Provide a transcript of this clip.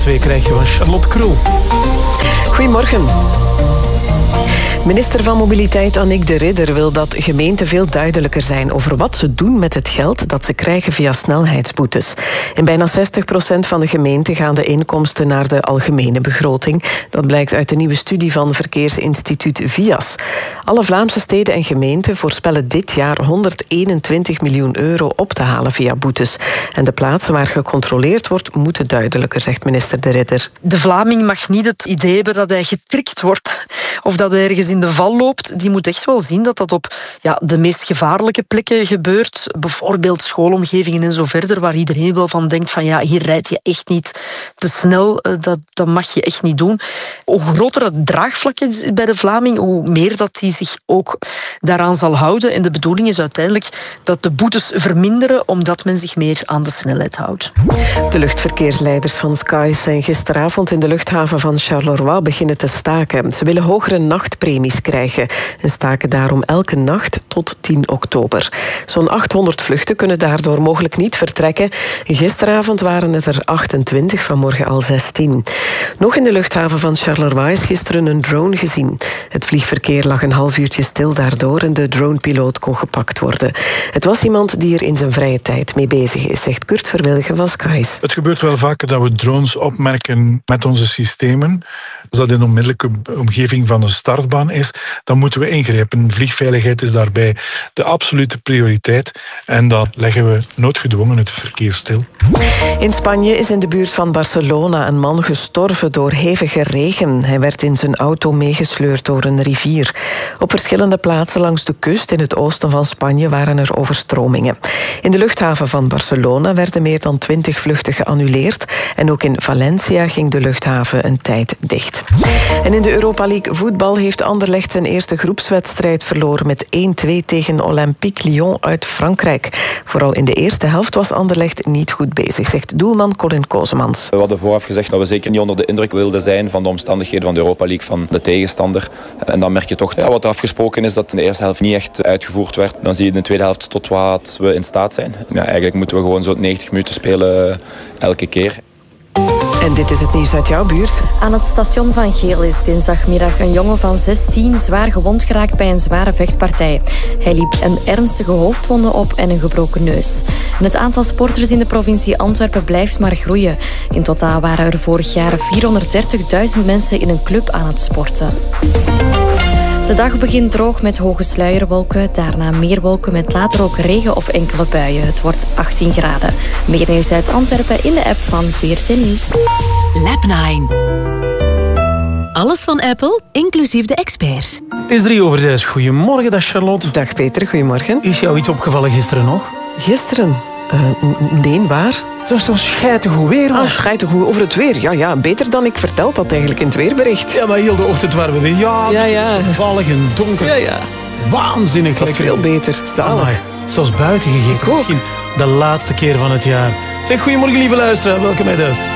2 krijg je van Charlotte Krul. Goedemorgen. Minister van Mobiliteit Annick de Ridder wil dat gemeenten veel duidelijker zijn over wat ze doen met het geld dat ze krijgen via snelheidsboetes. In bijna 60% van de gemeenten gaan de inkomsten naar de algemene begroting. Dat blijkt uit de nieuwe studie van verkeersinstituut VIAS. Alle Vlaamse steden en gemeenten voorspellen dit jaar 121 miljoen euro op te halen via boetes. En de plaatsen waar gecontroleerd wordt, moeten duidelijker, zegt minister de Ridder. De Vlaming mag niet het idee hebben dat hij getrikt wordt of dat hij ergens in de val loopt. Die moet echt wel zien dat dat op de meest gevaarlijke plekken gebeurt. Bijvoorbeeld schoolomgevingen en zo verder, waar iedereen wel van denkt van hier rijd je echt niet te snel. Dat mag je echt niet doen. Hoe groter het draagvlak is bij de Vlaming, hoe meer dat die zich ook daaraan zal houden. En de bedoeling is uiteindelijk dat de boetes verminderen, omdat men zich meer aan de snelheid houdt. De luchtverkeersleiders van Skies zijn gisteravond in de luchthaven van Charleroi beginnen te staken. Ze willen hogere nachtpremies krijgen en staken daarom elke nacht tot 10 oktober. Zo'n 800 vluchten kunnen daardoor mogelijk niet vertrekken. Gisteravond waren het er 28, vanmorgen al 16. Nog in de luchthaven van Charleroi is gisteren een drone gezien. Het vliegverkeer lag een half uurtje stil daardoor en de dronepiloot kon gepakt worden. Het was iemand die er in zijn vrije tijd mee bezig is, zegt Kurt Verwilgen van Skies. Het gebeurt wel vaker dat we drones opmerken met onze systemen. Als dat in de onmiddellijke omgeving van een startbaan is, dan moeten we ingrijpen. Vliegveiligheid is daarbij de absolute prioriteit. En dan leggen we noodgedwongen het verkeer stil. In Spanje is in de buurt van Barcelona een man gestorven door hevige regen. Hij werd in zijn auto meegesleurd door een rivier. Op verschillende plaatsen langs de kust in het oosten van Spanje waren er overstromingen. In de luchthaven van Barcelona werden meer dan 20 vluchten geannuleerd. En ook in Valencia ging de luchthaven een tijd dicht. En in de Europa League voetbal heeft Anderlecht zijn eerste groepswedstrijd verloren met 1-2 tegen Olympique Lyon uit Frankrijk. Vooral in de eerste helft was Anderlecht niet goed bezig, zegt doelman Colin Kozemans. We hadden vooraf gezegd dat we zeker niet onder de indruk wilden zijn van de omstandigheden van de Europa League, van de tegenstander. En dan merk je toch wat er afgesproken is dat in de eerste helft niet echt uitgevoerd werd. Dan zie je in de tweede helft tot wat we in staat zijn. Eigenlijk moeten we gewoon zo 90 minuten spelen elke keer. En dit is het nieuws uit jouw buurt. Aan het station van Geel is dinsdagmiddag een jongen van 16 zwaar gewond geraakt bij een zware vechtpartij. Hij liep een ernstige hoofdwonde op en een gebroken neus. En het aantal sporters in de provincie Antwerpen blijft maar groeien. In totaal waren er vorig jaar 430.000 mensen in een club aan het sporten. De dag begint droog met hoge sluierwolken, daarna meer wolken met later ook regen of enkele buien. Het wordt 18 graden. Meer nieuws uit Antwerpen in de app van VRT Nieuws. Lab 9. Alles van Apple, inclusief de experts. Het is 6:03. Goedemorgen, dat is Charlotte. Dag Peter, goedemorgen. Is jou iets opgevallen gisteren nog? Gisteren? Nee, waar? Het was toch schijtig goed weer? Ah, schijtig goed over het weer. Ja, beter dan ik verteld had eigenlijk in het weerbericht. Ja, maar heel de ochtend waren we weer. Ja. Vallig en donker. Ja. Waanzinnig. Dat is veel beter. Zalig. Zoals buiten gegeten. Misschien de laatste keer van het jaar. Zeg, goedemorgen lieve luisteraar. Welkom bij de